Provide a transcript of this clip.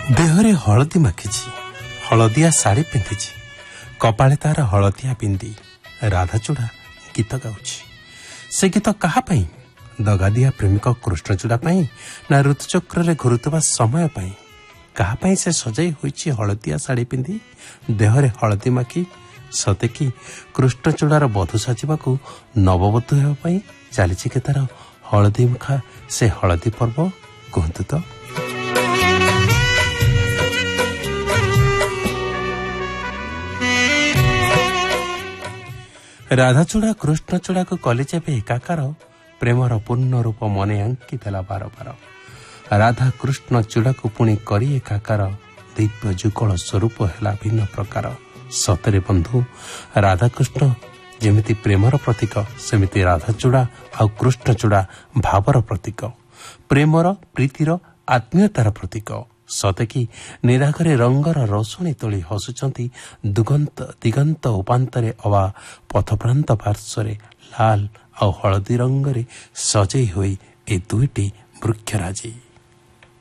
ଦେହରେ ହଳଦୀ ମାଖିଛି, ହଳଦିଆ ଶାଢ଼ୀ ପିନ୍ଧିଛି, କପାଳେ ତାର ହଳଦିଆ ବିନ୍ଦି ରାଧାଚୂଡ଼ା ଗୀତ ଗାଉଛି। ସେ ଗୀତ କାହା ପାଇଁ? ଦଗାଦିଆ ପ୍ରେମିକ କୃଷ୍ଣଚୂଡ଼ା ପାଇଁ ନା ଋତୁଚକ୍ରରେ ଘୁରୁଥିବା ସମୟ ପାଇଁ? କାହା ପାଇଁ ସେ ସଜାଇ ହୋଇଛି ହଳଦିଆ ଶାଢ଼ୀ ପିନ୍ଧି, ଦେହରେ ହଳଦୀ ମାଖି? ସତେ କି କୃଷ୍ଣଚୂଡ଼ାର ବଧୂ ସାଜିବାକୁ ନବବଧୂ ହେବା ପାଇଁ ଚାଲିଛି କି ତାର ହଳଦୀ ମୁଖା ସେ ହଳଦୀ ପର୍ବ? କୁହନ୍ତୁ ତ। ରାଧାଚୂଡ଼ା କୃଷ୍ଣଚୂଡ଼ାକୁ କଲି ଯେବେ ଏକାକାର, ପ୍ରେମର ପୂର୍ଣ୍ଣ ରୂପ ମନେ ଆଙ୍କି ଦେଲା ବାର ବାର। ରାଧା କୃଷ୍ଣ ଚୂଡ଼ାକୁ ପୁଣି କରି ଏକାକାର, ଦିବ୍ୟ ଯୁଗଳ ସ୍ୱରୂପ ହେଲା ଭିନ୍ନ ପ୍ରକାର। ସତରେ ବନ୍ଧୁ, ରାଧାକୃଷ୍ଣ ଯେମିତି ପ୍ରେମର ପ୍ରତୀକ, ସେମିତି ରାଧାଚୂଡ଼ା ଆଉ କୃଷ୍ଣଚୂଡ଼ା ଭାବର ପ୍ରତୀକ, ପ୍ରେମର ପ୍ରୀତିର ଆତ୍ମୀୟତାର ପ୍ରତୀକ। ସତେକି ନିରାଘରେ ରଙ୍ଗର ରୋଷଣୀ ତୋଳି ହସୁଛନ୍ତି ଦିଗନ୍ତ ଉପାନ୍ତରେ ଅବା ପଥପ୍ରାନ୍ତ ପାର୍ଶ୍ୱରେ ଲାଲ ଆଉ ହଳଦୀ ରଙ୍ଗରେ ସଜେଇ ହୋଇ ଏ ଦୁଇଟି ବୃକ୍ଷରାଜି।